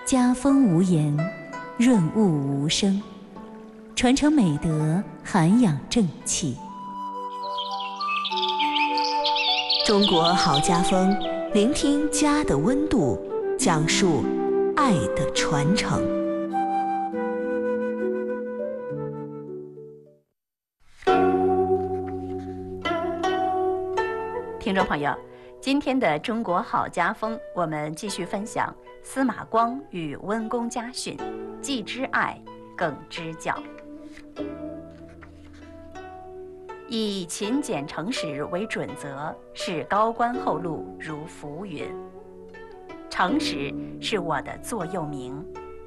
家风无言，润物无声，传承美德，涵养正气。 中国好家风，聆听家的温度，讲述爱的传承。 听众朋友，今天的中国好家风，我们继续分享司马光与温公家训，既知爱，更知教。以勤俭诚实为准则，是高官厚禄如浮云。诚实是我的座右铭。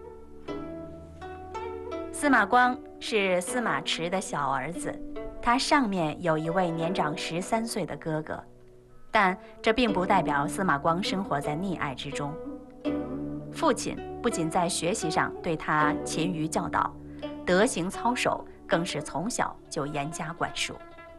司马光是司马池的小儿子，他上面有一位年长13岁的哥哥。但这并不代表司马光生活在溺爱之中。父亲不仅在学习上对他勤于教导，德行操守更是从小就严加管束。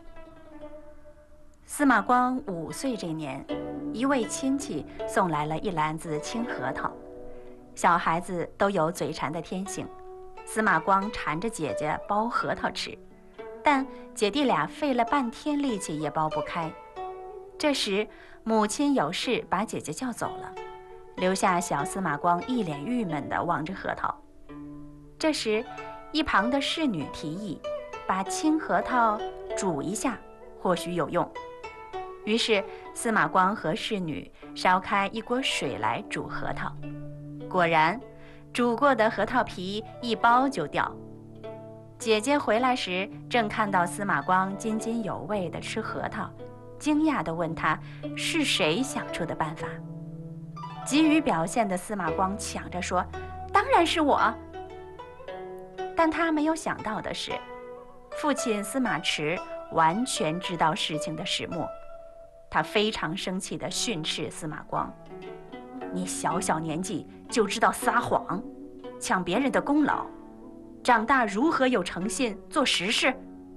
司马光5岁这年，一位亲戚送来了一篮子青核桃。小孩子都有嘴馋的天性，司马光缠着姐姐剥核桃吃，但姐弟俩费了半天力气也剥不开。这时，母亲有事把姐姐叫走了，留下小司马光一脸郁闷地望着核桃。这时，一旁的侍女提议，把青核桃煮一下，或许有用。于是，司马光和侍女烧开一锅水来煮核桃。果然，煮过的核桃皮一剥就掉。姐姐回来时，正看到司马光津津有味地吃核桃，惊讶地问他是谁想出的办法。急于表现的司马光抢着说：“当然是我。”但他没有想到的是，父亲司马池完全知道事情的始末。他非常生气地训斥司马光：“你小年纪就知道撒谎，抢别人的功劳，长大如何有诚信做实事？”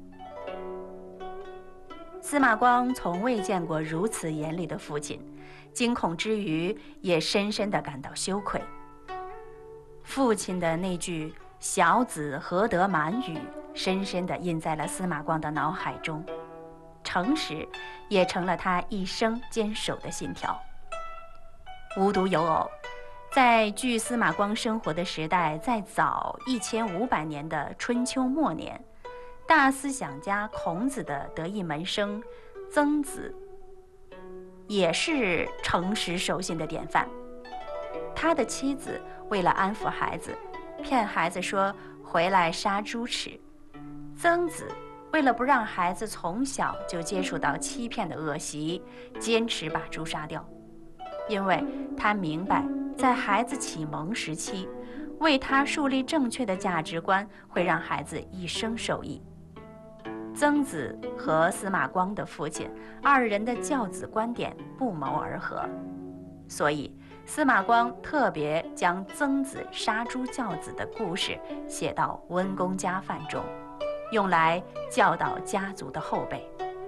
司马光从未见过如此严厉的父亲，惊恐之余也深深地感到羞愧。父亲的那句“小子何得满语”深深地印在了司马光的脑海中，诚实也成了他一生坚守的信条。无独有偶，在距司马光生活的时代再早1500年的春秋末年，大思想家孔子的得意门生曾子也是诚实守信的典范。他的妻子为了安抚孩子，骗孩子说回来杀猪吃。曾子为了不让孩子从小就接触到欺骗的恶习，坚持把猪杀掉，因为他明白在孩子启蒙时期，为他树立正确的价值观会让孩子一生受益。曾子和司马光的父亲二人的教子观点不谋而合，所以司马光特别将曾子杀猪教子的故事写到《温公家范》中，用来教导家族的后辈。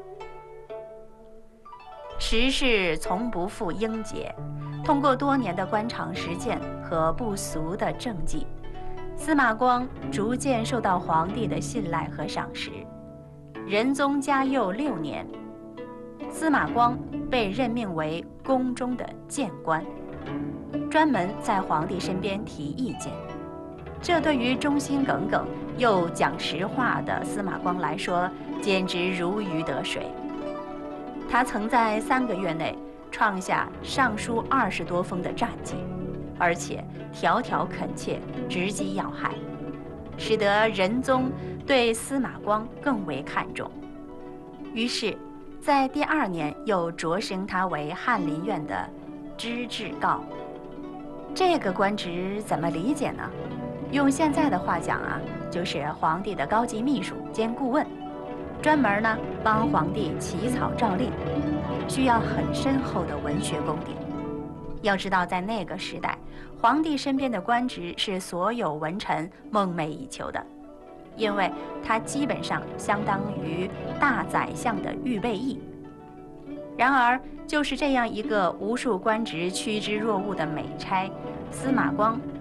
时事从不负英杰，通过多年的官场实践和不俗的政绩，司马光逐渐受到皇帝的信赖和赏识。仁宗嘉佑6年，司马光被任命为宫中的谏官，专门在皇帝身边提意见。这对于忠心耿耿又讲实话的司马光来说，简直如鱼得水。他曾在3个月内创下上书20多封的战绩，而且条条恳切，直击要害，使得仁宗对司马光更为看重。于是，在第2年又擢升他为翰林院的知制诰。这个官职怎么理解呢？用现在的话讲啊，就是皇帝的高级秘书兼顾问，专门呢帮皇帝起草诏令，需要很深厚的文学功底。要知道，在那个时代，皇帝身边的官职是所有文臣梦寐以求的，因为它基本上相当于大宰相的预备役。然而，就是这样一个无数官职趋之若鹜的美差，司马光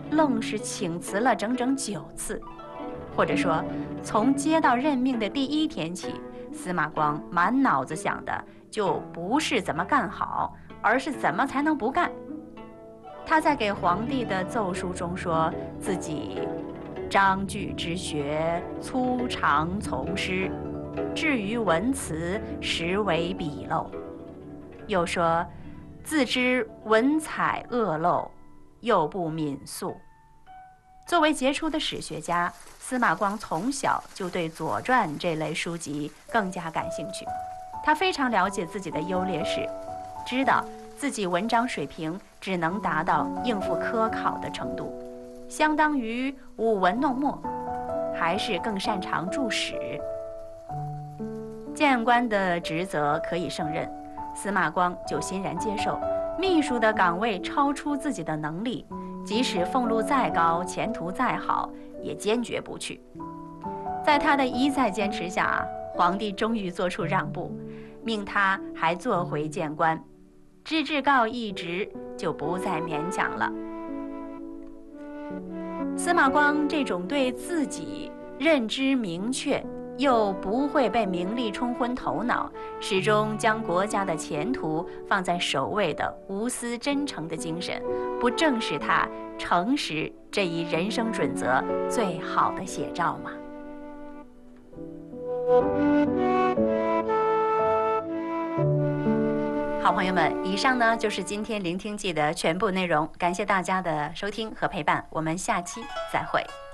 愣是请辞了整整9次。或者说，从接到任命的第1天起，司马光满脑子想的就不是怎么干好，而是怎么才能不干。他在给皇帝的奏书中说自己章句之学，粗长从师，至于文辞，实为鄙陋。又说自知文采恶陋，又不敏素。作为杰出的史学家，司马光从小就对《左传》这类书籍更加感兴趣。他非常了解自己的优劣势，知道自己文章水平只能达到应付科考的程度，相当于舞文弄墨，还是更擅长注史。谏官的职责可以胜任，司马光就欣然接受。秘书的岗位超出自己的能力，即使俸禄再高，前途再好，也坚决不去。在他的一再坚持下，皇帝终于做出让步，命他还做回谏官，知制诰一职就不再勉强了。司马光这种对自己认知明确，又不会被名利冲昏头脑，始终将国家的前途放在首位的无私真诚的精神，不正是他诚实这一人生准则最好的写照吗？好朋友们，以上呢就是今天聆听记的全部内容，感谢大家的收听和陪伴，我们下期再会。